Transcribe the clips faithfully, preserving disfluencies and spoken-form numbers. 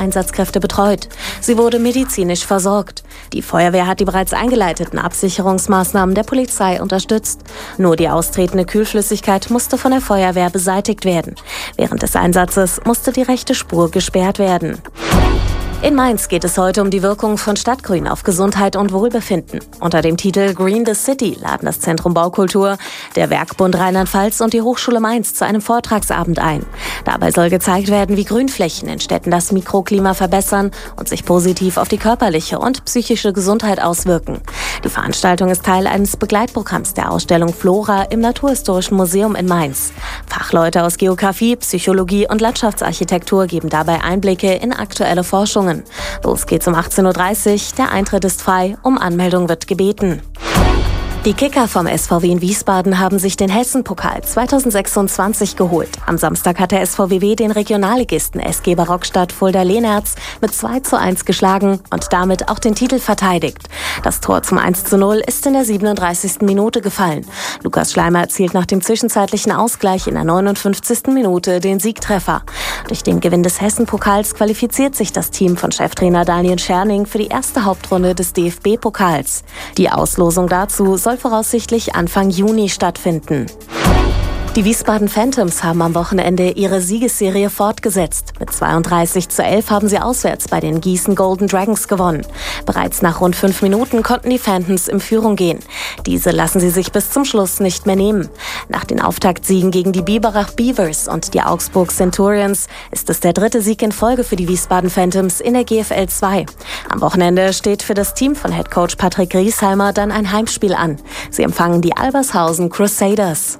Einsatzkräfte betreut. Sie wurde medizinisch versorgt. Die Feuerwehr hat die bereits eingeleiteten Absicherungsmaßnahmen der Polizei unterstützt. Nur die austretende Kühlflüssigkeit musste von der Feuerwehr beseitigt werden. Während des Einsatzes musste die rechte Spur gesperrt werden. In Mainz geht es heute um die Wirkung von Stadtgrün auf Gesundheit und Wohlbefinden. Unter dem Titel Green the City laden das Zentrum Baukultur, der Werkbund Rheinland-Pfalz und die Hochschule Mainz zu einem Vortragsabend ein. Dabei soll gezeigt werden, wie Grünflächen in Städten das Mikroklima verbessern und sich positiv auf die körperliche und psychische Gesundheit auswirken. Die Veranstaltung ist Teil eines Begleitprogramms der Ausstellung Flora im Naturhistorischen Museum in Mainz. Fachleute aus Geografie, Psychologie und Landschaftsarchitektur geben dabei Einblicke in aktuelle Forschungen. Los geht's um achtzehn Uhr dreißig, der Eintritt ist frei, um Anmeldung wird gebeten. Die Kicker vom S V W in Wiesbaden haben sich den Hessen-Pokal zweitausendsechsundzwanzig geholt. Am Samstag hat der S V W W den Regionalligisten S G Barockstadt Fulda-Lehnerz mit zwei zu eins geschlagen und damit auch den Titel verteidigt. Das Tor zum eins zu null ist in der siebenunddreißigsten Minute gefallen. Lukas Schleimer erzielt nach dem zwischenzeitlichen Ausgleich in der neunundfünfzigsten Minute den Siegtreffer. Durch den Gewinn des Hessen-Pokals qualifiziert sich das Team von Cheftrainer Daniel Scherning für die erste Hauptrunde des D F B-Pokals. Die Auslosung dazu soll voraussichtlich Anfang Juni stattfinden. Die Wiesbaden Phantoms haben am Wochenende ihre Siegesserie fortgesetzt. Mit zweiunddreißig zu elf haben sie auswärts bei den Gießen Golden Dragons gewonnen. Bereits nach rund fünf Minuten konnten die Phantoms in Führung gehen. Diese lassen sie sich bis zum Schluss nicht mehr nehmen. Nach den Auftaktsiegen gegen die Biberach Beavers und die Augsburg Centurions ist es der dritte Sieg in Folge für die Wiesbaden Phantoms in der G F L zwei. Am Wochenende steht für das Team von Headcoach Patrick Griesheimer dann ein Heimspiel an. Sie empfangen die Albershausen Crusaders.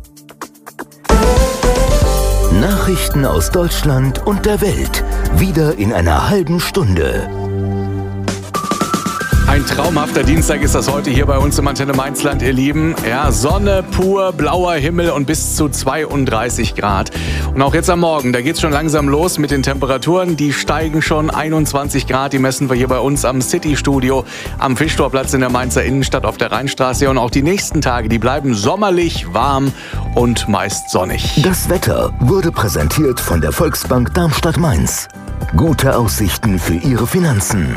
Nachrichten aus Deutschland und der Welt. Wieder in einer halben Stunde. Ein traumhafter Dienstag ist das heute hier bei uns im Antenne Mainzland, ihr Lieben. Ja, Sonne pur, blauer Himmel und bis zu zweiunddreißig Grad. Und auch jetzt am Morgen, da geht's schon langsam los mit den Temperaturen. Die steigen schon einundzwanzig Grad. Die messen wir hier bei uns am City-Studio am Fischtorplatz in der Mainzer Innenstadt auf der Rheinstraße. Und auch die nächsten Tage, die bleiben sommerlich, warm und meist sonnig. Das Wetter wurde präsentiert von der Volksbank Darmstadt-Mainz. Gute Aussichten für Ihre Finanzen.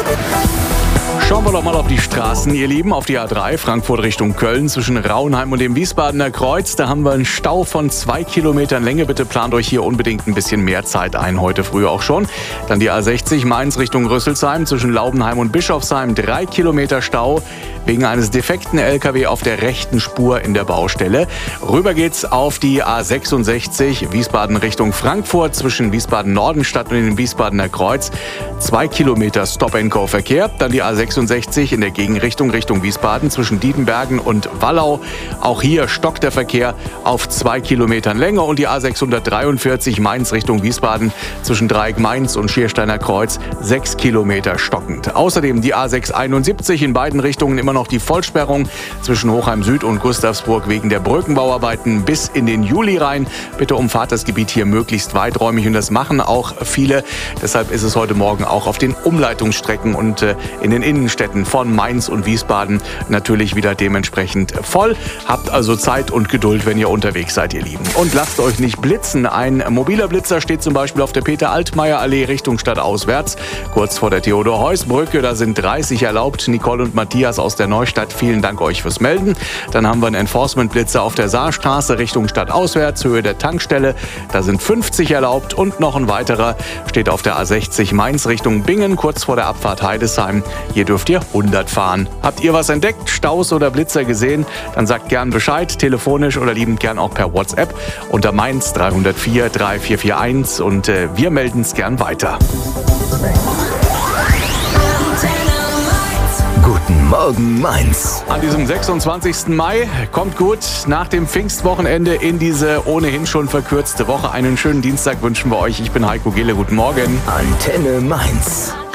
Schauen wir doch mal auf die Straßen, ihr Lieben, auf die A drei, Frankfurt Richtung Köln, zwischen Raunheim und dem Wiesbadener Kreuz. Da haben wir einen Stau von zwei Kilometern Länge. Bitte plant euch hier unbedingt ein bisschen mehr Zeit ein, heute früh auch schon. Dann die A sechzig, Mainz Richtung Rüsselsheim, zwischen Laubenheim und Bischofsheim, drei Kilometer Stau wegen eines defekten L K W auf der rechten Spur in der Baustelle. Rüber geht's auf die A sechsundsechzig, Wiesbaden Richtung Frankfurt, zwischen Wiesbaden-Nordenstadt und dem Wiesbadener Kreuz, zwei Kilometer Stop-and-Go-Verkehr. Dann die A sechsundsechzig in der Gegenrichtung Richtung Wiesbaden zwischen Dietenbergen und Wallau. Auch hier stockt der Verkehr auf zwei Kilometern Länge. Und die A sechshundertdreiundvierzig Mainz Richtung Wiesbaden zwischen Dreieck Mainz und Schiersteiner Kreuz, sechs Kilometer stockend. Außerdem die A sechshunderteinundsiebzig in beiden Richtungen immer noch die Vollsperrung zwischen Hochheim Süd und Gustavsburg wegen der Brückenbauarbeiten bis in den Juli rein. Bitte umfahrt das Gebiet hier möglichst weiträumig und das machen auch viele. Deshalb ist es heute Morgen auch auf den Umleitungsstrecken und äh, in den Innenstädten von Mainz und Wiesbaden natürlich wieder dementsprechend voll. Habt also Zeit und Geduld, wenn ihr unterwegs seid, ihr Lieben. Und lasst euch nicht blitzen. Ein mobiler Blitzer steht zum Beispiel auf der Peter-Altmaier-Allee Richtung stadtauswärts. Kurz vor der Theodor-Heuss-Brücke, da sind dreißig erlaubt. Nicole und Matthias aus der Neustadt, vielen Dank euch fürs Melden. Dann haben wir einen Enforcement-Blitzer auf der Saarstraße Richtung stadtauswärts, Höhe der Tankstelle. Da sind fünfzig erlaubt und noch ein weiterer steht auf der A sechzig Mainz Richtung Bingen, kurz vor der Abfahrt Heidesheim. Hier dürft ihr hundert fahren. Habt ihr was entdeckt, Staus oder Blitzer gesehen? Dann sagt gern Bescheid, telefonisch oder liebend gern auch per WhatsApp unter Mainz drei null vier drei vier vier eins und äh, wir melden es gern weiter. Guten Morgen, Mainz. An diesem sechsundzwanzigsten Mai kommt gut nach dem Pfingstwochenende in diese ohnehin schon verkürzte Woche. Einen schönen Dienstag wünschen wir euch. Ich bin Heiko Gille. Guten Morgen. Antenne Mainz.